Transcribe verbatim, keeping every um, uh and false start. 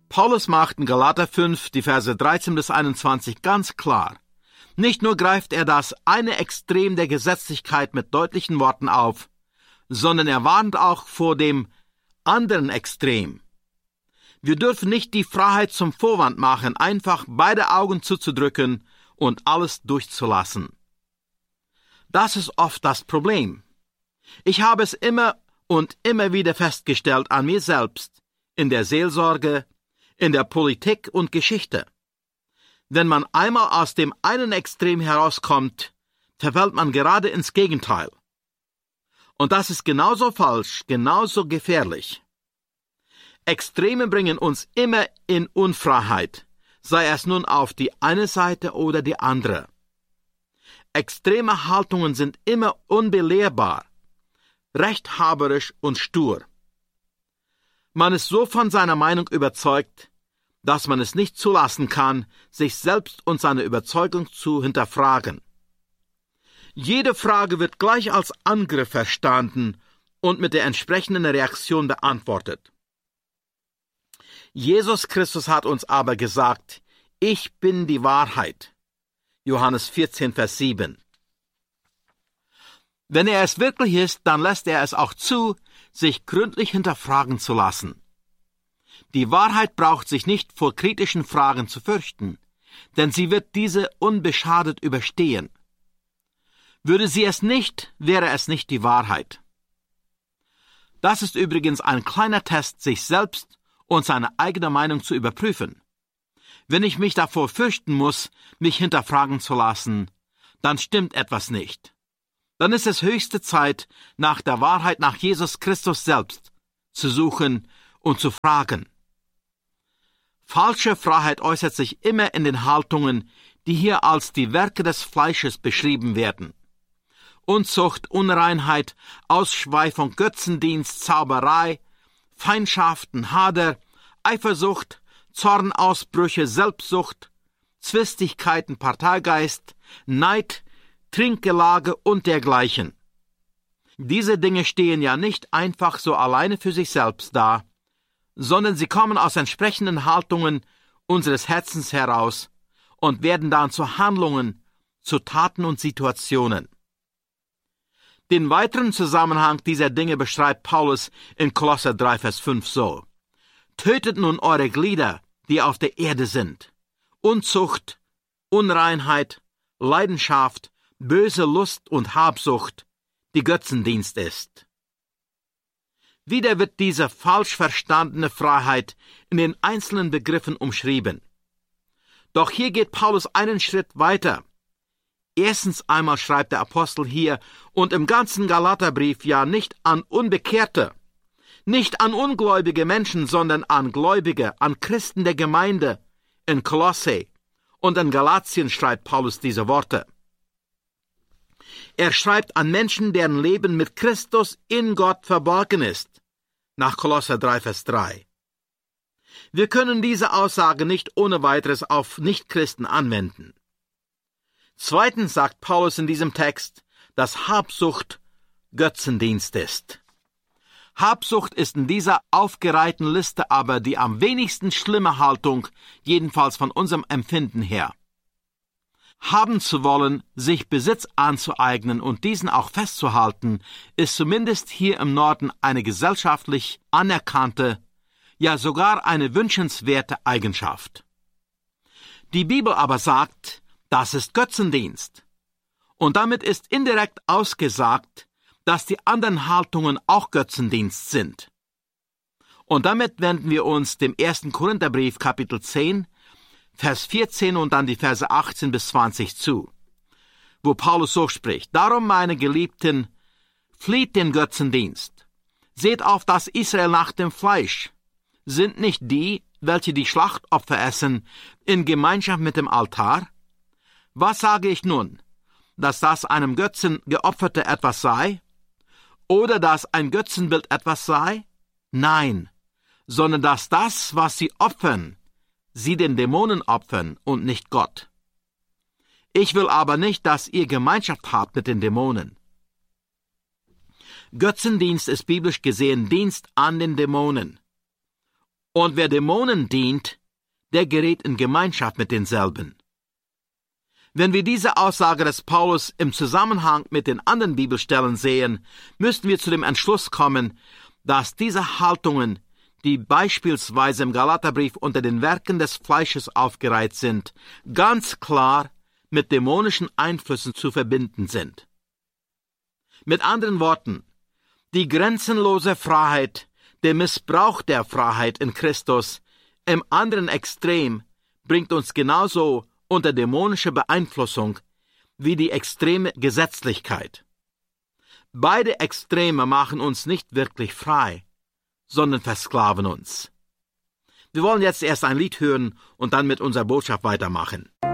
Paulus macht in Galater fünf, die Verse dreizehn bis einundzwanzig ganz klar. Nicht nur greift er das eine Extrem der Gesetzlichkeit mit deutlichen Worten auf, sondern er warnt auch vor dem anderen Extrem. Wir dürfen nicht die Freiheit zum Vorwand machen, einfach beide Augen zuzudrücken und alles durchzulassen. Das ist oft das Problem. Ich habe es immer und immer wieder festgestellt an mir selbst, in der Seelsorge, in der Politik und Geschichte. Wenn man einmal aus dem einen Extrem herauskommt, verfällt man gerade ins Gegenteil. Und das ist genauso falsch, genauso gefährlich. Extreme bringen uns immer in Unfreiheit, sei es nun auf die eine Seite oder die andere. Extreme Haltungen sind immer unbelehrbar, rechthaberisch und stur. Man ist so von seiner Meinung überzeugt, dass man es nicht zulassen kann, sich selbst und seine Überzeugung zu hinterfragen. Jede Frage wird gleich als Angriff verstanden und mit der entsprechenden Reaktion beantwortet. Jesus Christus hat uns aber gesagt, ich bin die Wahrheit. Johannes vierzehn, Vers sieben. Wenn er es wirklich ist, dann lässt er es auch zu, sich gründlich hinterfragen zu lassen. Die Wahrheit braucht sich nicht vor kritischen Fragen zu fürchten, denn sie wird diese unbeschadet überstehen. Würde sie es nicht, wäre es nicht die Wahrheit. Das ist übrigens ein kleiner Test, sich selbst und seine eigene Meinung zu überprüfen. Wenn ich mich davor fürchten muss, mich hinterfragen zu lassen, dann stimmt etwas nicht. Dann ist es höchste Zeit, nach der Wahrheit, nach Jesus Christus selbst zu suchen und zu fragen. Falsche Freiheit äußert sich immer in den Haltungen, die hier als die Werke des Fleisches beschrieben werden. Unzucht, Unreinheit, Ausschweifung, Götzendienst, Zauberei, Feindschaften, Hader, Eifersucht, Zornausbrüche, Selbstsucht, Zwistigkeiten, Parteigeist, Neid, Trinkgelage und dergleichen. Diese Dinge stehen ja nicht einfach so alleine für sich selbst da, sondern sie kommen aus entsprechenden Haltungen unseres Herzens heraus und werden dann zu Handlungen, zu Taten und Situationen. Den weiteren Zusammenhang dieser Dinge beschreibt Paulus in Kolosser drei, Vers fünf so. Tötet nun eure Glieder, die auf der Erde sind. Unzucht, Unreinheit, Leidenschaft, böse Lust und Habsucht, die Götzendienst ist. Wieder wird diese falsch verstandene Freiheit in den einzelnen Begriffen umschrieben. Doch hier geht Paulus einen Schritt weiter. Erstens einmal schreibt der Apostel hier und im ganzen Galaterbrief ja nicht an Unbekehrte, nicht an ungläubige Menschen, sondern an Gläubige, an Christen der Gemeinde in Kolosse und in Galatien schreibt Paulus diese Worte. Er schreibt an Menschen, deren Leben mit Christus in Gott verborgen ist, nach Kolosser drei, Vers drei. Wir können diese Aussage nicht ohne weiteres auf Nichtchristen anwenden. Zweitens sagt Paulus in diesem Text, dass Habsucht Götzendienst ist. Habsucht ist in dieser aufgereihten Liste aber die am wenigsten schlimme Haltung, jedenfalls von unserem Empfinden her. Haben zu wollen, sich Besitz anzueignen und diesen auch festzuhalten, ist zumindest hier im Norden eine gesellschaftlich anerkannte, ja sogar eine wünschenswerte Eigenschaft. Die Bibel aber sagt, das ist Götzendienst. Und damit ist indirekt ausgesagt, dass die anderen Haltungen auch Götzendienst sind. Und damit wenden wir uns dem ersten Korintherbrief, Kapitel zehn, Vers vierzehn und dann die Verse achtzehn bis zwanzig zu, wo Paulus so spricht. Darum, meine Geliebten, flieht den Götzendienst. Seht auf das Israel nach dem Fleisch. Sind nicht die, welche die Schlachtopfer essen, in Gemeinschaft mit dem Altar? Was sage ich nun? Dass das einem Götzen geopferte etwas sei? Oder dass ein Götzenbild etwas sei? Nein, sondern dass das, was sie opfern, sie den Dämonen opfern und nicht Gott. Ich will aber nicht, dass ihr Gemeinschaft habt mit den Dämonen. Götzendienst ist biblisch gesehen Dienst an den Dämonen. Und wer Dämonen dient, der gerät in Gemeinschaft mit denselben. Wenn wir diese Aussage des Paulus im Zusammenhang mit den anderen Bibelstellen sehen, müssen wir zu dem Entschluss kommen, dass diese Haltungen, die beispielsweise im Galaterbrief unter den Werken des Fleisches aufgereiht sind, ganz klar mit dämonischen Einflüssen zu verbinden sind. Mit anderen Worten, die grenzenlose Freiheit, der Missbrauch der Freiheit in Christus im anderen Extrem bringt uns genauso unter dämonische Beeinflussung wie die extreme Gesetzlichkeit. Beide Extreme machen uns nicht wirklich frei, sondern versklaven uns. Wir wollen jetzt erst ein Lied hören und dann mit unserer Botschaft weitermachen.